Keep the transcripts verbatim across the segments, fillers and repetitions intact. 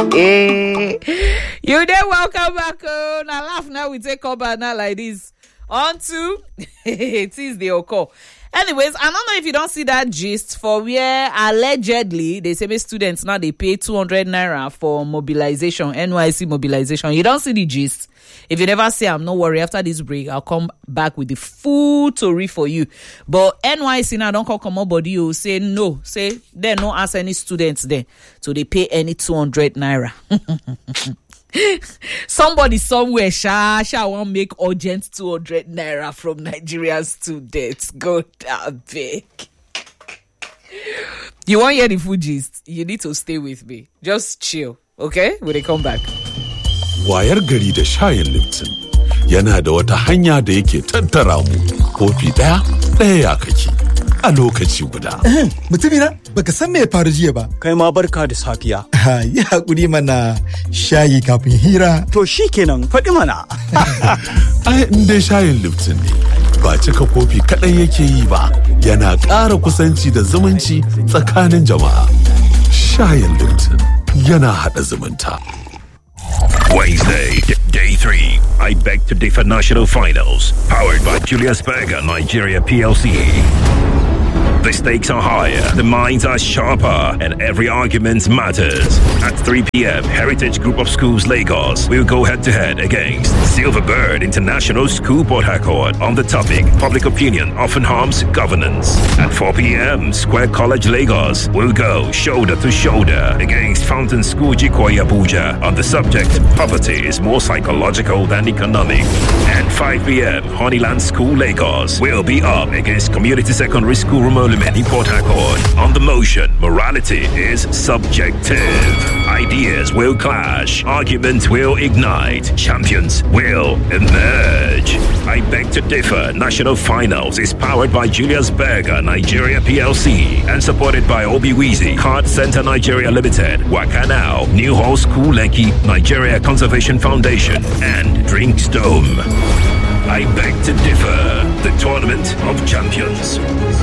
Hey, you there? Welcome back. Oh, now laugh now. We take cover now like this. On to it is the occur. Anyways, I don't know if you don't see that gist for where allegedly they say my students now they pay two hundred naira for mobilization, N Y C mobilization. You don't see the gist. If you never see, I'm no worry. After this break, I'll come back with the full story for you. But N Y C now don't call come up body. You say no, say they no ask any students there, so they pay any two hundred naira. Somebody somewhere sha sha won't make urgent two hundred naira from Nigerian students. Go down big. You want to hear the full gist? You need to stay with me. Just chill, okay? When they come back. Wayar gari da shayin Lipton yana da wata hanya da yake tattara mu kofi daya daya ya kake a lokaci guda. Mutumina baka san me ya faru jiya ba. Kai ma barka da safiya. Ha yi hakuri mana shayi kafin hira. To shikenan faɗi mana. Ai in dai shayin Lipton ne ba cika kofi kaɗai yake yi ba, yana ƙara kusanci da zumunci tsakanin jama'a. Shayin Lipton yana haɗa zumunta. Wednesday, d- day three. I beg to differ national finals. Powered by Julius Berger Nigeria P L C. The stakes are higher, the minds are sharper, and every argument matters. At three p.m., Heritage Group of Schools Lagos will go head-to-head against Silverbird International School Port Harcourt on the topic Public Opinion Often Harms Governance. At four p.m., Square College Lagos will go shoulder-to-shoulder against Fountain School Jikoyi Abuja on the subject Poverty is more psychological than economic. And five p.m., Honeyland School Lagos will be up against Community Secondary School Rumo in Port Harcourt. On the motion, morality is subjective. Ideas will clash. Arguments will ignite. Champions will emerge. I beg to differ. National Finals is powered by Julius Berger Nigeria P L C and supported by Obiwizi Card Center Nigeria Limited, Wakanao, New Hall School Lekki, Nigeria Conservation Foundation, and Drinks Dome. I beg to differ. The Tournament of Champions.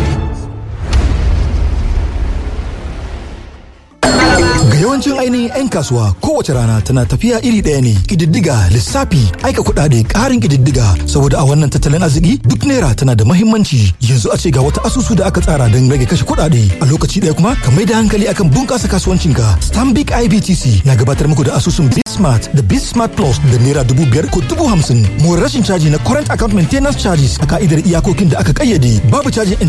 Ga yawancin ainihin 'yan kasuwa kowace rana tana tafiya iri ɗaya ne. Ƙididdiga, lissafi, aika kuɗaɗe, ƙarin ƙididdiga. Saboda a wannan tattalin arziki duk naira tana da mahimmanci. Yanzu a ce ga wata asusu da aka tsara don rage kashe kuɗaɗe. A lokaci ɗaya kuma ka mai da hankali akan bunƙasa kasuwancinka. Stanbic I B T C na gabatar muku da asusun Bismart da Bismart Plus da naira dubu biyar ko dubu hamsin. More rashin caji na current account maintenance charges a ka'idar iyakokin da aka ƙayyade. Babu cajin